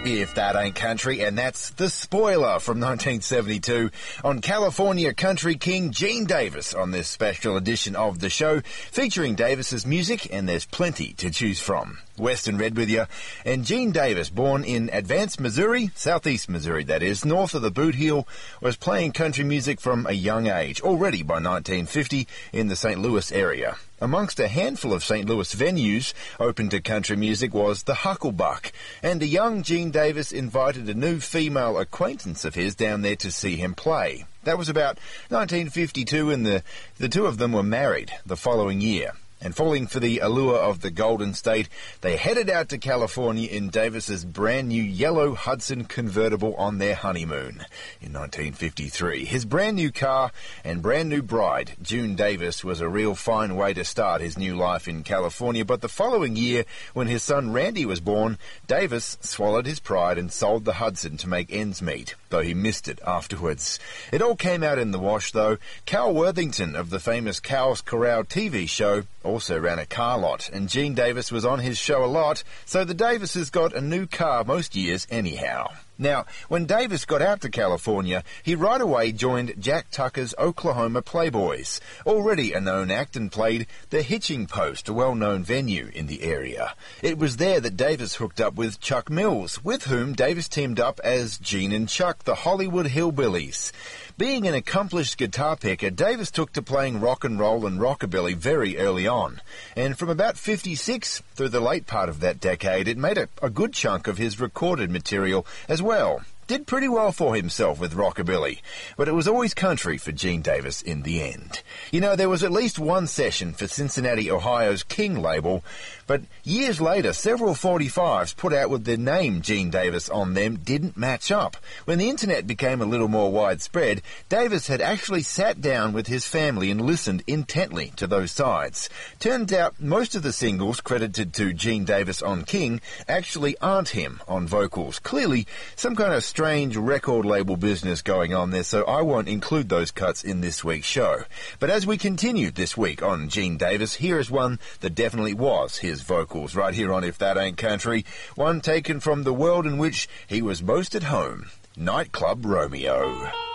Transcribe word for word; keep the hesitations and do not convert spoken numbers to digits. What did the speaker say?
If That Ain't Country, and that's The Spoiler from nineteen seventy-two on California country king Gene Davis on this special edition of the show, featuring Davis's music, and there's plenty to choose from. Western Red with you, and Gene Davis, born in Advance, Missouri, southeast Missouri that is, north of the Boot Heel, was playing country music from a young age, already by nineteen fifty in the Saint Louis area. Amongst a handful of Saint Louis venues open to country music was the Hucklebuck, and a young Gene Davis invited a new female acquaintance of his down there to see him play. That was about nineteen fifty-two, and the, the two of them were married the following year. And falling for the allure of the Golden State, they headed out to California in Davis's brand new yellow Hudson convertible on their honeymoon in nineteen fifty-three. His brand new car and brand new bride, June Davis, was a real fine way to start his new life in California. But the following year, when his son Randy was born, Davis swallowed his pride and sold the Hudson to make ends meet, though he missed it afterwards. It all came out in the wash, though. Cal Worthington of the famous Cal's Corral T V show also ran a car lot, and Gene Davis was on his show a lot, so the Davises got a new car most years anyhow. Now, when Davis got out to California, he right away joined Jack Tucker's Oklahoma Playboys, already a known act, and played the Hitching Post, a well-known venue in the area. It was there that Davis hooked up with Chuck Mills, with whom Davis teamed up as Gene and Chuck, the Hollywood Hillbillies. Being an accomplished guitar picker, Davis took to playing rock and roll and rockabilly very early on. And from about fifty-six through the late part of that decade, it made a, a good chunk of his recorded material as well. Did pretty well for himself with rockabilly, but it was always country for Gene Davis in the end. You know, there was at least one session for Cincinnati, Ohio's King label, but years later, several forty-fives put out with the name Gene Davis on them didn't match up. When the internet became a little more widespread, Davis had actually sat down with his family and listened intently to those sides. Turns out most of the singles credited to Gene Davis on King actually aren't him on vocals. Clearly, some kind of strange record label business going on there, so I won't include those cuts in this week's show. But as we continue this week on Gene Davis, here is one that definitely was his vocals, right here on If That Ain't Country, one taken from the world in which he was most at home, Nightclub Romeo.